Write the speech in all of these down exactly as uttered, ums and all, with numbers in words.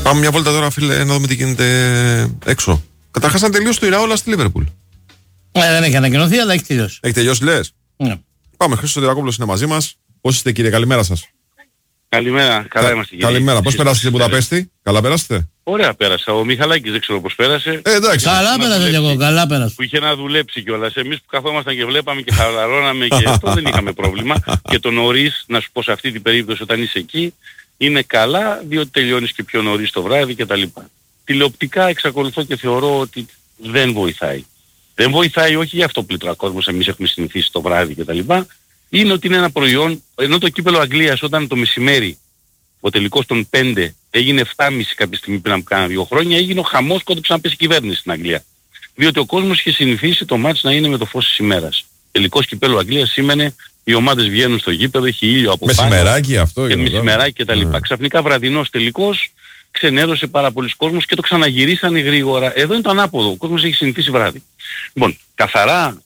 Πάμε μια βόλτα τώρα, φίλε, να δούμε τι γίνεται έξω. Καταρχάς, αν τελείωσε το Ηραόλα στη Λίβερπουλ. Ε, δεν έχει ανακοινωθεί, αλλά έχει τελειώσει. Έχει τελειώσει, λες. Ναι. Πάμε, Χρήστος Σωτηρακόπουλος είναι μαζί μας. Πώς είστε, κύριε, καλημέρα σας. Καλημέρα, καλά είμαστε, κύριε. Καλημέρα, πώς περάσατε στην Βουδαπέστη, καλά περάσατε. Ωραία πέρασα. Ο Μιχαλάκης δεν ξέρω πώς πέρασε. Ε, εντάξει. Καλά πέρασα κι εγώ, καλά πέρασα. Που είχε να δουλέψει κιόλας. Εμείς που καθόμασταν και βλέπαμε και χαλαρώναμε και αυτό δεν είχαμε πρόβλημα. Και το νωρίς, να σου πω σε αυτή την περίπτωση όταν είσαι εκεί, είναι καλά διότι τελειώνεις και πιο νωρίς το βράδυ κτλ. Τηλεοπτικά εξακολουθώ και θεωρώ ότι δεν βοηθάει. Δεν βοηθάει όχι για αυτό που πλήττει ο κόσμος, εμείς έχουμε συνηθίσει το βράδυ κτλ. Είναι ότι είναι ένα προϊόν, ενώ το κύπελλο Αγγλίας όταν το μεσημέρι ο τελικός των πέντε έγινε επτά και μισή κάποια στιγμή πριν από κάνα δύο χρόνια, έγινε ο χαμός κόντεψε να πέσει η κυβέρνηση στην Αγγλία. Διότι ο κόσμος είχε συνηθίσει το μάτς να είναι με το φως της ημέρας. Τελικός κυπέλλου Αγγλίας σήμαινε οι ομάδες βγαίνουν στο γήπεδο, έχει ήλιο από πάνω. Μεσημεράκι αυτό. Και μεσημεράκι κτλ. Mm. Ξαφνικά βραδινός τελικός ξενέρωσε πάρα πολλοί κόσμος και το ξαναγυρίσανε γρήγορα. Εδώ είναι το ανάποδο, ο κόσμος έχει συνηθίσει βράδυ. Λοιπόν, καθαρά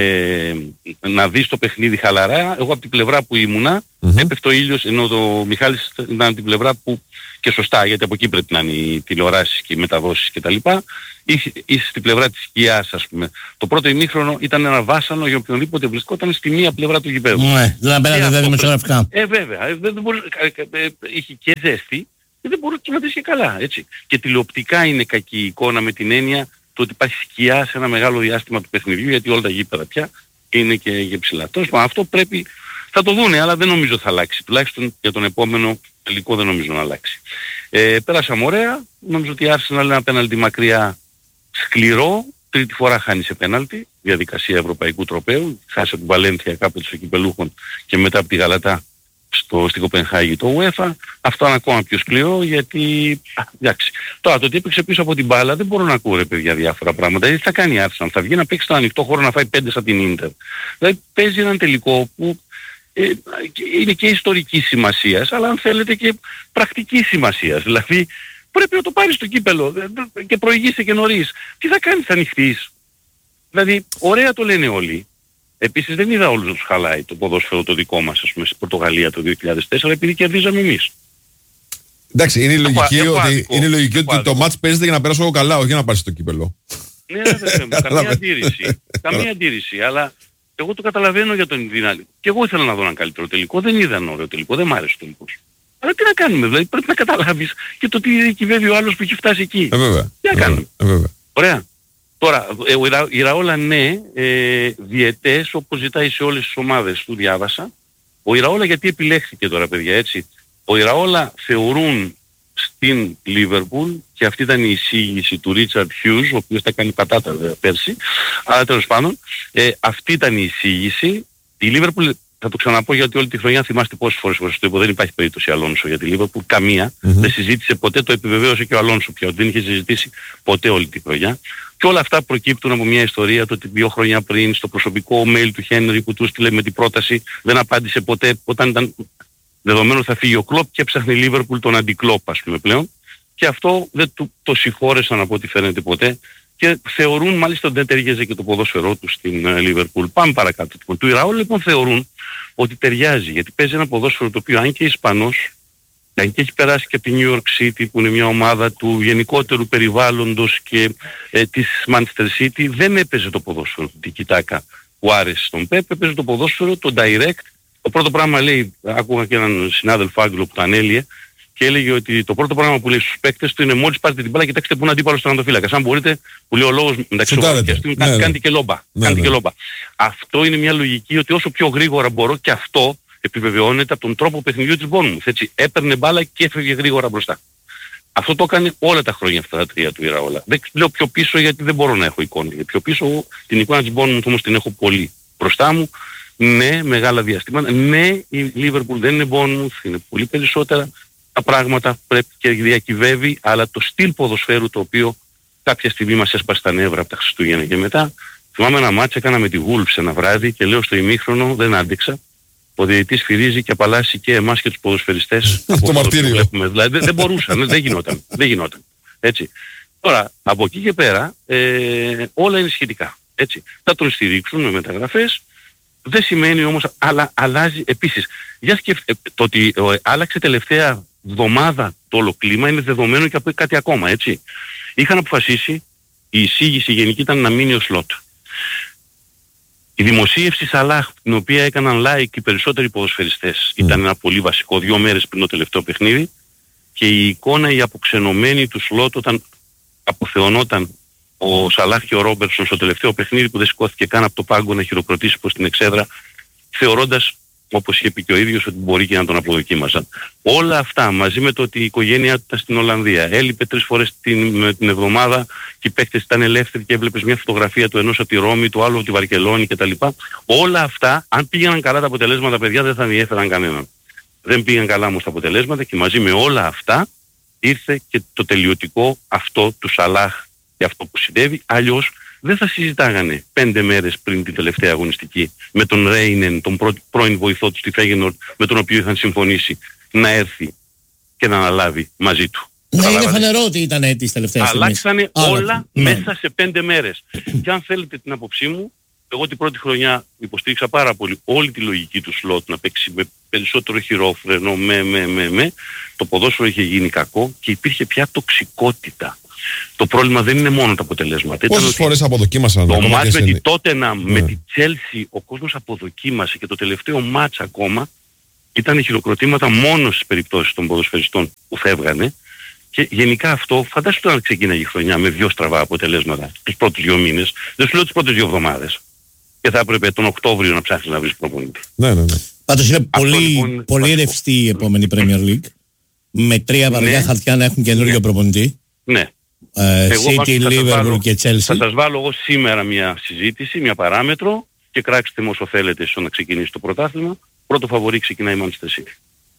ε, να δεις το παιχνίδι χαλαρά, εγώ από την πλευρά που ήμουνα, mm-hmm. έπεφτε ο ήλιος, ενώ το Μιχάλης ήταν από την πλευρά που και σωστά, γιατί από εκεί πρέπει να είναι οι τηλεοράσεις και οι μεταδόσεις κτλ. Είσαι, είσαι στην πλευρά της σκιάς, ας πούμε. Το πρώτο ημίχρονο ήταν ένα βάσανο για οποιονδήποτε βρισκόταν στη μία πλευρά του γηπέδου. Ναι, δεν απέναντι δεν δημοσιογραφικά. Ε, βέβαια, ε, δεν μπορούσε, ε, ε, είχε και ζέστη και δεν μπορούσε να δεις και καλά, έτσι. Και τηλεοπτικά είναι κακή η εικόνα με την έννοια το ότι υπάρχει σκιά σε ένα μεγάλο διάστημα του παιχνιδιού, γιατί όλα τα γήπεδα πια είναι και για ψηλά. Τόσο, αυτό πρέπει, θα το δούνε, αλλά δεν νομίζω θα αλλάξει. Τουλάχιστον για τον επόμενο τελικό δεν νομίζω να αλλάξει. Ε, πέρασαμε ωραία, νομίζω ότι η Arsenal είναι ένα πέναλτι μακριά σκληρό, τρίτη φορά χάνει σε πέναλτι, διαδικασία ευρωπαϊκού τροπαίου, χάσε την Βαλένθια κάποτε στο κυπελούχων και μετά από τη Γαλατά στο, στην Κοπενχάγη το UEFA. Αυτό είναι ακόμα πιο σκληρό γιατί, α, εντάξει. Τώρα το ότι έπαιξε πίσω από την μπάλα δεν μπορώ να ακούω ρε παιδιά διάφορα πράγματα. Δηλαδή θα κάνει η Arsenal, θα βγει να παίξει στο ανοιχτό χώρο να φάει πέντε σαν την Ίντερ. Δηλαδή παίζει έναν τελικό που ε, είναι και ιστορική σημασίας, αλλά αν θέλετε και πρακτική σημασίας. Δηλαδή πρέπει να το πάρεις στο κύπελο και προηγείσαι και νωρίς. Τι θα κάνεις, θα ανοιχτείς. Δηλαδή ωραία το λένε όλοι. Επίσης δεν είδα όλους τους χαλάει το ποδόσφαιρο το δικό μας, ας πούμε, στην Πορτογαλία το δύο χιλιάδες τέσσερα, επειδή κερδίζαμε εμείς. Εντάξει, είναι η λογική, έχω, ότι, άδικο, είναι η λογική ότι άδικο. το μάτς παίζεται για να περάσω εγώ καλά, όχι για να πάρεις το κύπελο. Ναι, δεν θέλω, καμία αντίρρηση. Καμία αντίρρηση, αλλά εγώ το καταλαβαίνω για τον Ινδινάλη. Και εγώ ήθελα να δω έναν καλύτερο τελικό, δεν είδα ένα ωραίο τελικό, δεν μ' άρεσε το τελικός. Αλλά τι να κάνουμε, δηλαδή πρέπει να καταλάβεις και το τι διακυβεύει ο άλλος που έχει φτάσει εκεί. Ε, βέβαια. Τι να κάνουμε. Ε, βέβαια. Ωραία. Τώρα, ε, ο Ιρα, η Ραόλα ναι, ε, διαιτές όπως ζητάει σε όλες τις ομάδες του διάβασα. Ο Ιραόλα γιατί επιλέχθηκε τώρα παιδιά έτσι. Ο Ιραόλα θεωρούν στην Λίβερπουλ και αυτή ήταν η εισήγηση του Ρίτσαρντ Χιούς, ο οποίος τα κάνει πατάτα βέβαια πέρσι, αλλά τέλος πάντων, ε, αυτή ήταν η εισήγηση. Η Λίβερπουλ, θα το ξαναπώ γιατί όλη τη χρονιά θυμάστε πόσες φορές φορές το είπα, δεν υπάρχει περίπτωση Αλόνσο για τη Λίβερπουλ, καμία, mm-hmm. δεν συζήτησε ποτέ, το επιβεβαίωσε και ο Αλόνσο πια, ότι δεν είχε συζητήσει ποτέ όλη τη χρονιά. Και όλα αυτά προκύπτουν από μια ιστορία το ότι δύο χρόνια πριν στο προσωπικό mail του Χένρι που του στείλε με την πρόταση δεν απάντησε ποτέ όταν ήταν δεδομένο θα φύγει ο Κλόπ και έψαχνε η Λίβερπουλ τον αντικλόπ ας πούμε πλέον. Και αυτό δεν του το συγχώρεσαν από ό,τι φαίνεται ποτέ και θεωρούν μάλιστα ότι δεν ταιριάζει και το ποδόσφαιρό του στην Λίβερπουλ. Πάμε παρακάτω. Του Ιραόλ λοιπόν θεωρούν ότι ταιριάζει γιατί παίζει ένα ποδόσφαιρο το οποίο αν και Ισπανός, αν και έχει περάσει και από τη New York City που είναι μια ομάδα του γενικότερου περιβάλλοντος και ε, της Manchester City, δεν έπαιζε το ποδόσφαιρο του Τικιτάκα που άρεσε στον Πέπ, έπαιζε το ποδόσφαιρο, το direct. Το πρώτο πράγμα λέει, άκουγα και έναν συνάδελφο Άγγλο που το ανέλυε και έλεγε ότι το πρώτο πράγμα που λέει στους παίκτες του είναι μόλις πάρετε την μπάλα κοιτάξτε πού είναι αντίπαλος στον αντοφύλακα. Αν μπορείτε, που λέει ο λόγος μεταξύ των ναι, κάντε ναι. και λόμπα. Ναι, κάντε ναι. και λόμπα. Αυτό είναι μια λογική ότι όσο πιο γρήγορα μπορώ και αυτό επιβεβαιώνεται από τον τρόπο παιχνιδιού της Bournemouth. Έτσι, έπαιρνε μπάλα και έφευγε γρήγορα μπροστά. Αυτό το έκανε όλα τα χρόνια αυτά τα τρία του Ιραόλα. Δεν λέω πιο πίσω γιατί δεν μπορώ να έχω εικόνα. Πιο πίσω την εικόνα της Bournemouth όμως την έχω πολύ μπροστά μου. Ναι, μεγάλα διαστήματα. Ναι, η Liverpool δεν είναι Bournemouth, είναι πολύ περισσότερα τα πράγματα πρέπει και διακυβεύει, αλλά το στυλ ποδοσφαίρου το οποίο κάποια στιγμή μας έσπασε τα νεύρα από τα Χριστούγεννα και μετά. Θυμάμαι ένα μάτς έκανα με τη Wolves ένα βράδυ και λέω στο ημίχρονο δεν άντεξα. Ο διαιτητής φυρίζει και απαλλάσσει και εμάς και τους ποδοσφαιριστές. Το μαρτύριο. Δηλαδή δεν, δεν μπορούσαν, δεν γινόταν. Δεν γινόταν. Έτσι. Τώρα, από εκεί και πέρα, ε, όλα είναι σχετικά. Έτσι. Θα τον στηρίξουν με μεταγραφές. Δεν σημαίνει όμως, αλλά αλλάζει επίσης. Για σκεφτε, το ότι ε, άλλαξε τελευταία εβδομάδα το όλο κλίμα είναι δεδομένο και από κάτι ακόμα, έτσι. Είχαν αποφασίσει, η εισήγηση γενική ήταν να μείνει ο Σλότ. Η δημοσίευση Σαλάχ, την οποία έκαναν like οι περισσότεροι ποδοσφαιριστές, mm. ήταν ένα πολύ βασικό, δύο μέρες πριν το τελευταίο παιχνίδι, και η εικόνα η αποξενωμένη του Σλότ όταν αποθεωνόταν ο Σαλάχ και ο Ρόμπερτσον στο τελευταίο παιχνίδι, που δεν σηκώθηκε καν από το πάγκο να χειροκροτήσει προς την εξέδρα, θεωρώντας, όπως είχε πει και ο ίδιος, ότι μπορεί και να τον αποδοκίμαζαν. Όλα αυτά μαζί με το ότι η οικογένειά του ήταν στην Ολλανδία, έλειπε τρεις φορές την, την εβδομάδα και οι παίκτες ήταν ελεύθεροι και έβλεπες μια φωτογραφία του ενός από τη Ρώμη, του άλλου από τη Βαρκελόνη κτλ. Όλα αυτά, αν πήγαιναν καλά τα αποτελέσματα, παιδιά, δεν θα διέφεραν κανέναν. Δεν πήγαν καλά όμως τα αποτελέσματα και μαζί με όλα αυτά ήρθε και το τελειωτικό αυτό του Σαλάχ και αυτό που συνέβη. Αλλιώς δεν θα συζητάγανε πέντε μέρες πριν την τελευταία αγωνιστική με τον Ρέινεν, τον πρω... πρώην βοηθό του στη Φέγενορντ, με τον οποίο είχαν συμφωνήσει να έρθει και να αναλάβει μαζί του. Ναι, είναι φανερό ότι ήταν τις τελευταίες στιγμές. Αλλάξανε όλα ναι. μέσα σε πέντε μέρες. Και αν θέλετε την άποψή μου, εγώ την πρώτη χρονιά υποστήριξα πάρα πολύ όλη τη λογική του Σλότ να παίξει με περισσότερο χειρόφρενο, με, με, με, με. Το ποδόσφαιρο είχε γίνει κακό και υπήρχε πια τοξικότητα. Το πρόβλημα δεν είναι μόνο τα αποτελέσματα. Πόσες φορές αποδοκίμασαν το μάτς με τη Τότεναμ, ναι. με τη Τσέλσι, ο κόσμος αποδοκίμασε και το τελευταίο μάτς ακόμα ήταν χειροκροτήματα μόνο στις περιπτώσεις των ποδοσφαιριστών που φεύγανε. Και γενικά αυτό, φαντάσου τώρα να ξεκίναγε η χρονιά με δύο στραβά αποτελέσματα τους πρώτους δύο μήνες, δεν σου λέω τις πρώτες δύο εβδομάδες. Και θα έπρεπε τον Οκτώβριο να ψάχνεις να βρεις προπονητή. Ναι, ναι, ναι. Πάντως είναι αυτό πολύ, λοιπόν, πολύ ρευστή η επόμενη Premier League. Με τρία βαριά ναι. χαρτιά να έχουν καινούργιο ναι. προπονητή. Ναι. Uh, City, Liverpool και Chelsea. Θα σας βάλω εγώ σήμερα μια συζήτηση, μια παράμετρο και κράξτε μου όσο θέλετε στο να ξεκινήσει το πρωτάθλημα. Πρώτο φαβορί ξεκινάει η Manchester City.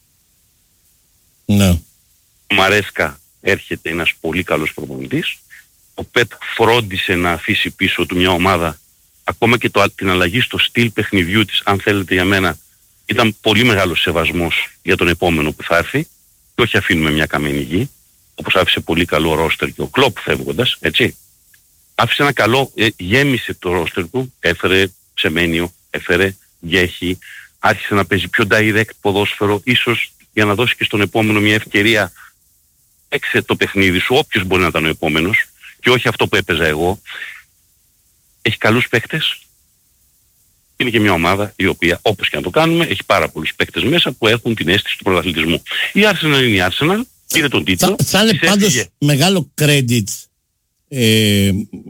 Ναι. Ο Μαρέσκα έρχεται ένας πολύ καλός προπονητής. Ο Πεπ φρόντισε να αφήσει πίσω του μια ομάδα, ακόμα και το, την αλλαγή στο στυλ παιχνιδιού της, αν θέλετε για μένα, ήταν πολύ μεγάλος σεβασμός για τον επόμενο που θα έρθει και όχι αφήνουμε μια καμένη γη. Όπως άφησε πολύ καλό ρόστερ και ο Κλόπ φεύγοντας, έτσι. Άφησε ένα καλό, ε, γέμισε το ρόστερ του, έφερε Ψεμένιο, έφερε Γέχη, άρχισε να παίζει πιο direct ποδόσφαιρο, ίσως για να δώσει και στον επόμενο μια ευκαιρία. Έξε το παιχνίδι σου, όποιος μπορεί να ήταν ο επόμενος και όχι αυτό που έπαιζα εγώ. Έχει καλούς παίκτες. Είναι και μια ομάδα η οποία, όπως και να το κάνουμε, έχει πάρα πολλούς παίκτες μέσα που έχουν την αίσθηση του πρωταθλητισμού. Η Arsenal είναι η Arsenal. Πήρε τον τίτλο. Θα, θα είναι πάντως έφυγε. Μεγάλο credit ε,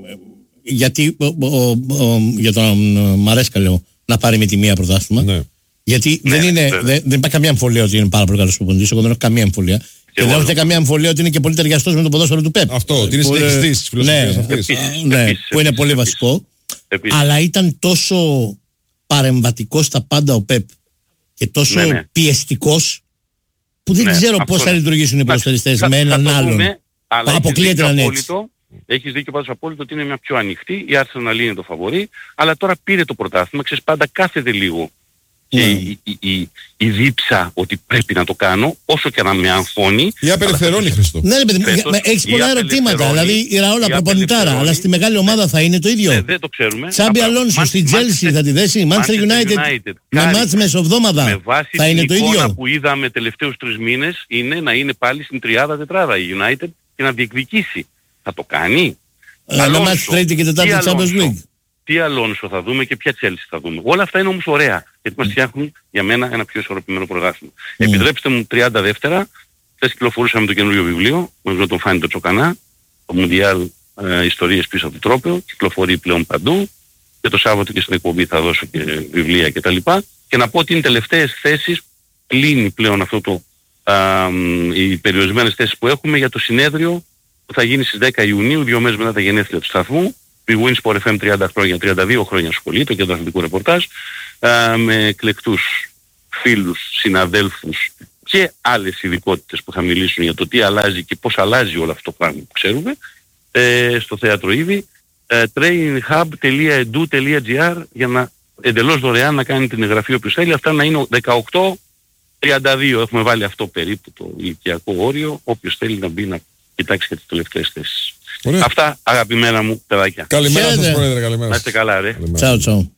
γιατί ο, ο, ο, για τον Μαρέσκα λέω να πάρει με τη μία πρωτάθλημα. Ναι. Γιατί ναι, δεν, είναι, ναι. δεν, δεν υπάρχει καμία αμφιβολία ότι είναι πάρα πολύ καλός προπονητής. Εγώ δεν έχω καμία αμφιβολία. Και, και δεν έχω καμία αμφιβολία ότι είναι και πολύ ταιριαστός με το ποδόσφαιρο του Πεπ. Αυτό, ότι είναι συνεχιστής της φιλοσοφίας ναι, αυτής. Επίσης, ναι, επίσης, που είναι επίσης, πολύ επίσης, βασικό. Επίσης. Αλλά ήταν τόσο παρεμβατικός στα πάντα ο Πεπ και τόσο ναι, ναι. πιεστικός που δεν ναι, ξέρω πώς θα λειτουργήσουν οι ποδοσφαιριστές με έναν άλλον. Αποκλείεται να είναι έτσι. Έχεις δίκιο πάντως απόλυτο ότι είναι μια πιο ανοιχτή. Η Arsenal είναι το φαβορί, αλλά τώρα πήρε το πρωτάθλημα. Ξέρεις, πάντα κάθεται λίγο και ναι. η, η, η, η δίψα ότι πρέπει να το κάνω, όσο και να με αγχώνει. Η απελευθερώνει, Χριστό. Ναι, ρε παιδί, έχεις πολλά ερωτήματα. Δηλαδή η Ραόλα προπονητάρα, αλλά στη μεγάλη ομάδα θα είναι το ίδιο. Ναι, δεν το ξέρουμε. Τσάμπι Αλόνσο στη Chelsea θα τη δέσει. Manchester United με μάτς μεσοβδόμαδα θα είναι το ίδιο. Η εικόνα που είδαμε τελευταίους τρεις μήνες είναι να είναι πάλι στην τριάδα τετράδα η United και να διεκδικήσει. Θα το κάνει. Να μάτς τρίτη και τετάρτη Champions League. Τι Αλόνσο θα δούμε και ποια Chelsea θα δούμε. Όλα αυτά είναι όμως ωραία, γιατί μας φτιάχνουν για μένα ένα πιο ισορροπημένο πρωτάθλημα. Mm. Επιτρέψτε μου τριάντα δεύτερα, χθες κυκλοφορούσαμε το καινούριο βιβλίο, με τον Φάνη το Τσοκανά, το Μουντιάλ ε, Ιστορίες πίσω από το τρόπαιο, κυκλοφορεί πλέον παντού και το Σάββατο και στην εκπομπή θα δώσω και βιβλία κτλ. Και, και να πω ότι είναι τελευταίες θέσεις, κλείνει πλέον αυτό το, α, οι περιορισμένες θέσεις που έχουμε για το συνέδριο που θα γίνει στις δέκα Ιουνίου, δύο μέρες μετά τα γενέθλια του σταθμού. Η Winsport εφ εμ τριάντα χρόνια, τριάντα δύο χρόνια ασχολεί, το κέντρο αθλητικού ρεπορτάζ, α, με εκλεκτούς φίλους, συναδέλφους και άλλες ειδικότητες που θα μιλήσουν για το τι αλλάζει και πώς αλλάζει όλο αυτό το πράγμα που ξέρουμε, ε, στο θέατρο ήδη, ε, training hub τελεία e d u τελεία g r για να εντελώς δωρεάν να κάνει την εγγραφή όποιος θέλει. Αυτά να είναι δεκαοκτώ τριάντα δύο, έχουμε βάλει αυτό περίπου το ηλικιακό όριο, όποιος θέλει να μπει να κοιτάξει και τις τελευταίες θέσεις. Ωραία. Αυτά αγαπημένα μου παιδάκια. Καλημέρα σας πρόεδρε, καλημέρα. Να είστε καλά ρε. Τσάου τσάου.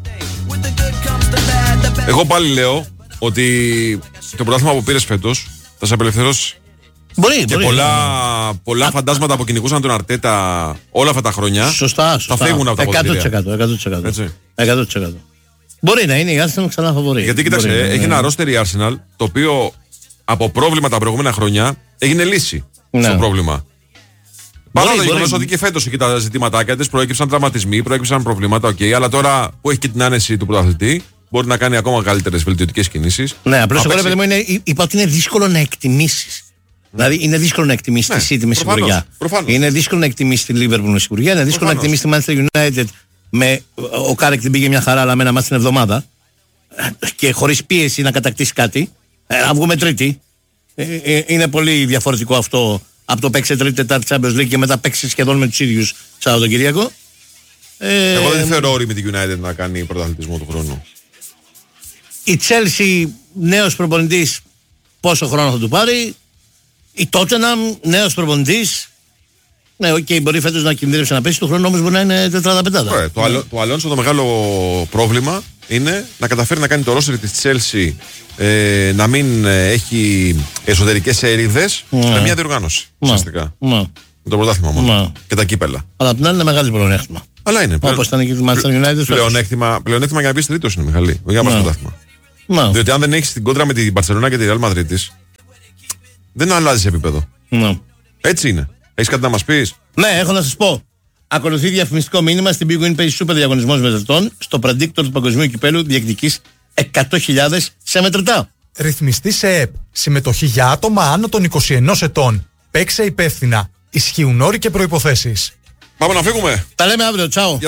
Εγώ πάλι λέω ότι το πρωτάθλημα που πήρες φέτος Θα σε απελευθερώσει. Μπορεί, και μπορεί. πολλά, πολλά φαντάσματα που κυνηγούσαν τον Αρτέτα όλα αυτά τα χρόνια. Σωστά, σωστά. Θα φύγουν από τα εκατό τοις εκατό. εκατό τοις εκατό. Έτσι. εκατό τοις εκατό. Μπορεί να είναι η Arsenal ξανά φαβορεί. Γιατί κοίταξε, μπορεί, έχει ναι. ένα ρόστερ η Arsenal το οποίο από πρόβλημα τα προηγούμενα χρόνια έγινε λύση ναι. στο πρόβλημα. Παρά το γεγονός μπορεί. ότι και φέτος εκεί τα ζητήματάκια της προέκυψαν τραυματισμοί, προέκυψαν προβλήματα, οκ, okay, αλλά τώρα που έχει και την άνεση του πρωταθλητή μπορεί να κάνει ακόμα καλύτερες βελτιωτικές κινήσεις. Ναι, απλώς εγώ ρε παιδί μου είναι, είπα ότι είναι δύσκολο να εκτιμήσεις. Δηλαδή είναι δύσκολο να εκτιμήσει ναι, τη City με σιγουριά. Είναι δύσκολο να εκτιμήσει τη Liverpool με σιγουριά. Είναι δύσκολο προφανώς. να εκτιμήσει τη Manchester United με. Ο Κάρεκ την πήγε μια χαρά, αλλά με ένα μάτι την εβδομάδα. Και χωρίς πίεση να κατακτήσει κάτι. Ε, να βγούμε τρίτη. Ε, ε, είναι πολύ διαφορετικό αυτό από το παίξει τρίτη, τετάρτη Champions League και μετά παίξει σχεδόν με τους ίδιους Σαββατοκύριακο. Ε, Εγώ δεν θεωρώ όριμη τη United να κάνει πρωταθλητισμό του χρόνου. Η Chelsea, νέος προπονητής, πόσο χρόνο θα του πάρει. Η Tottenham, νέος προπονητής. Ναι, οκ, okay, μπορεί φέτος να κινδύνευσε να πέσει, του χρόνου όμως μπορεί να είναι τετράδα πεντάδα. Ωραία, το, Αλο, το Αλόνσο το μεγάλο πρόβλημα είναι να καταφέρει να κάνει το ρόστερ της Chelsea ε, να μην ε, έχει εσωτερικές ερίδες ναι. με μια διοργάνωση. Ναι. Ουσιαστικά. Ναι. Με το πρωτάθλημα μόνο. Ναι. Και τα κύπελα. Αλλά απ' την άλλη είναι μεγάλο πλεονέκτημα. Αλλά είναι. Όπως ήταν και τη Manchester United. Πλεονέκτημα, πλεονέκτημα για να μπει τρίτος είναι Μιχαλή. Για να πας πρωτάθλημα. Ναι. Διότι αν δεν έχεις την κόντρα με τη Barcelona και τη Real Madrid, δεν αλλάζει επίπεδο. Ναι. Έτσι είναι. Έχεις κάτι να μας πεις? Ναι, έχω να σας πω. Ακολουθεί διαφημιστικό μήνυμα στην Big Win Pay Super διαγωνισμός μετρητών. Στο Predictor του Παγκοσμίου Κυπέλου διεκδικείς εκατό χιλιάδες σε μετρητά. Ρυθμιστή σε ΕΕΠ. Συμμετοχή για άτομα άνω των είκοσι ενός ετών. Παίξε υπεύθυνα. Ισχύουν όροι και προϋποθέσεις. Πάμε να φύγουμε. Τα λέμε αύριο. Τσάου.